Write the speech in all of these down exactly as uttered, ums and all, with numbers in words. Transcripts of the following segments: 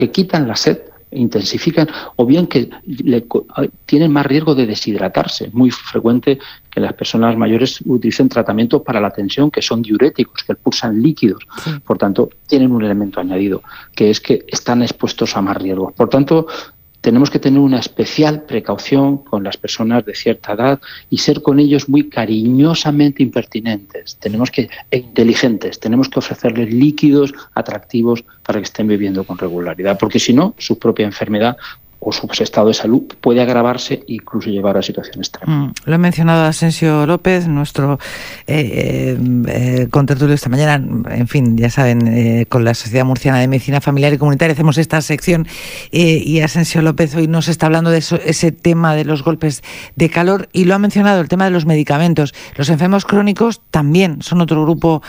que quitan la sed, intensifican, o bien que le, tienen más riesgo de deshidratarse. Es muy frecuente que las personas mayores utilicen tratamientos para la tensión que son diuréticos, que expulsan líquidos. Sí. Por tanto, tienen un elemento añadido, que es que están expuestos a más riesgos. Por tanto, tenemos que tener una especial precaución con las personas de cierta edad y ser con ellos muy cariñosamente impertinentes. Tenemos que, e inteligentes. Tenemos que ofrecerles líquidos atractivos para que estén bebiendo con regularidad, porque si no, su propia enfermedad o su estado de salud puede agravarse e incluso llevar a situaciones extremas. Mm, lo ha mencionado Asensio López, nuestro eh, eh, contertulio esta mañana. En fin, ya saben, eh, con la Sociedad Murciana de Medicina Familiar y Comunitaria hacemos esta sección eh, y Asensio López hoy nos está hablando de eso, ese tema de los golpes de calor, y lo ha mencionado, el tema de los medicamentos. Los enfermos crónicos también son otro grupo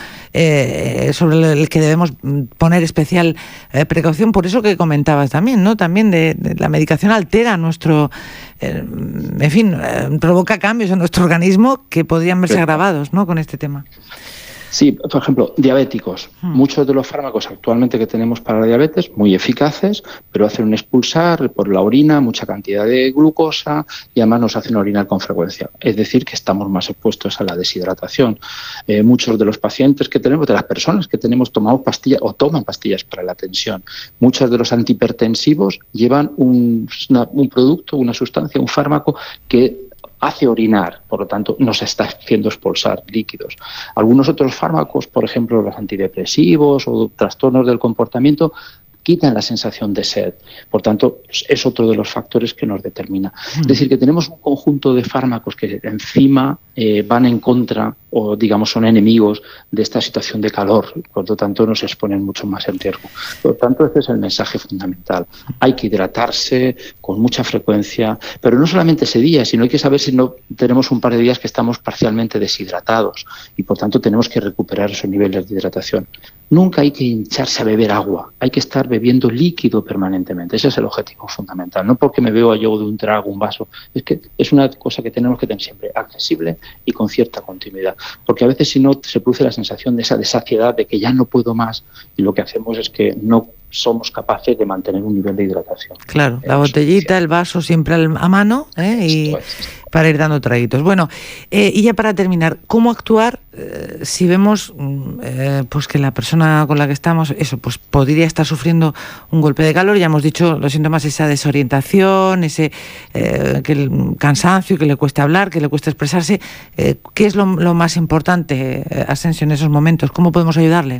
eh, sobre el que debemos poner especial eh, precaución, por eso que comentabas también, ¿no? También de, de la medicina. La medicación altera nuestro, eh, en fin, eh, provoca cambios en nuestro organismo que podrían verse agravados, ¿no?, con este tema. Sí, por ejemplo, diabéticos. Hmm. Muchos de los fármacos actualmente que tenemos para la diabetes, muy eficaces, pero hacen un expulsar por la orina mucha cantidad de glucosa y además nos hacen orinar con frecuencia. Es decir, que estamos más expuestos a la deshidratación. Eh, muchos de los pacientes que tenemos, de las personas que tenemos, tomamos pastillas o toman pastillas para la tensión. Muchos de los antihipertensivos llevan un, una, un producto, una sustancia, un fármaco que hace orinar, por lo tanto nos está haciendo expulsar líquidos. Algunos otros fármacos, por ejemplo los antidepresivos o trastornos del comportamiento, quitan la sensación de sed. Por tanto, es otro de los factores que nos determina. Mm. Es decir, que tenemos un conjunto de fármacos que encima eh, van en contra o, digamos, son enemigos de esta situación de calor. Por lo tanto, nos exponen mucho más en riesgo. Por lo tanto, este es el mensaje fundamental. Hay que hidratarse con mucha frecuencia, pero no solamente ese día, sino hay que saber si no tenemos un par de días que estamos parcialmente deshidratados y, por tanto, tenemos que recuperar esos niveles de hidratación. Nunca hay que hincharse a beber agua, hay que estar bebiendo líquido permanentemente. Ese es el objetivo fundamental. No porque me veo yo de un trago, un vaso, es que es una cosa que tenemos que tener siempre accesible y con cierta continuidad. Porque a veces si no se produce la sensación de esa de saciedad, de que ya no puedo más, y lo que hacemos es que no somos capaces de mantener un nivel de hidratación. Claro, la botellita, el vaso siempre a mano, ¿eh? Y para ir dando traguitos. Bueno, eh, y ya para terminar, ¿cómo actuar eh, si vemos eh, pues que la persona con la que estamos, eso, pues podría estar sufriendo un golpe de calor? Ya hemos dicho los síntomas, esa desorientación, ese eh, que el cansancio, que le cuesta hablar, que le cuesta expresarse. Eh, ¿Qué es lo, lo más importante, Asensio, en esos momentos? ¿Cómo podemos ayudarle?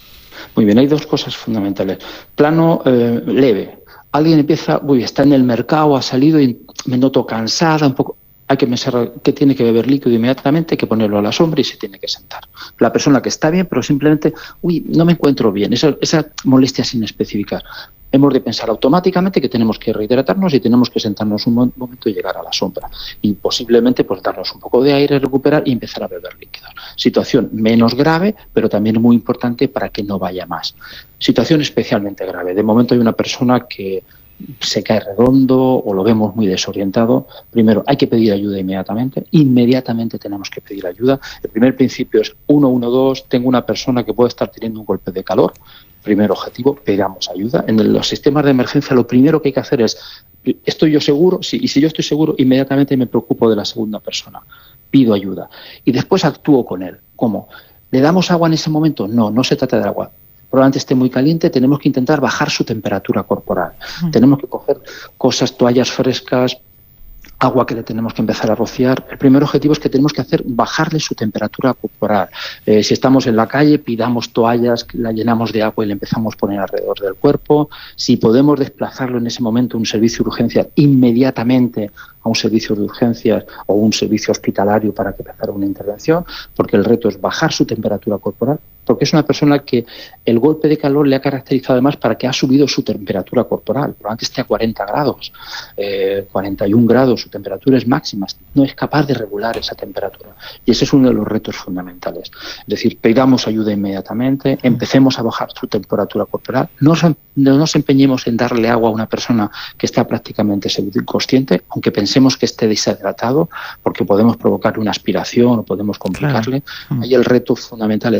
Muy bien, hay dos cosas fundamentales. Plano eh, leve. Alguien empieza, uy, está en el mercado, ha salido y me noto cansada, un poco. Hay que pensar que tiene que beber líquido inmediatamente, hay que ponerlo a la sombra y se tiene que sentar. La persona que está bien, pero simplemente, uy, no me encuentro bien, esa, esa molestia sin especificar. Hemos de pensar automáticamente que tenemos que rehidratarnos y tenemos que sentarnos un momento y llegar a la sombra. Y posiblemente pues darnos un poco de aire, recuperar y empezar a beber líquidos. Situación menos grave, pero también muy importante para que no vaya más. Situación especialmente grave. De momento hay una persona que se cae redondo o lo vemos muy desorientado. Primero, hay que pedir ayuda inmediatamente. Inmediatamente tenemos que pedir ayuda. El primer principio es uno uno dos. Tengo una persona que puede estar teniendo un golpe de calor. Primer objetivo, pedamos ayuda. En los sistemas de emergencia lo primero que hay que hacer es, ¿estoy yo seguro? Sí, y si yo estoy seguro, inmediatamente me preocupo de la segunda persona. Pido ayuda. Y después actúo con él. ¿Cómo? ¿Le damos agua en ese momento? No, no se trata de agua. Probablemente esté muy caliente, tenemos que intentar bajar su temperatura corporal. Mm. Tenemos que coger cosas, toallas frescas, agua que le tenemos que empezar a rociar. El primer objetivo es que tenemos que hacer bajarle su temperatura corporal. Eh, si estamos en la calle, pidamos toallas, la llenamos de agua y le empezamos a poner alrededor del cuerpo. Si podemos desplazarlo en ese momento a un servicio de urgencias, inmediatamente a un servicio de urgencias o un servicio hospitalario para que empezara una intervención, porque el reto es bajar su temperatura corporal, porque es una persona que el golpe de calor le ha caracterizado además para que ha subido su temperatura corporal, probablemente esté a cuarenta grados, eh, cuarenta y un grados, su temperatura es máxima, no es capaz de regular esa temperatura. Y ese es uno de los retos fundamentales. Es decir, pidamos ayuda inmediatamente, empecemos a bajar su temperatura corporal, no, no nos empeñemos en darle agua a una persona que está prácticamente inconsciente, aunque pensemos que esté deshidratado, porque podemos provocarle una aspiración o podemos complicarle. Claro. Ahí el reto fundamental es, si podemos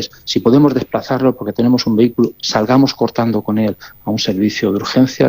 podemos desplazarlo porque tenemos un vehículo, salgamos cortando con él a un servicio de urgencias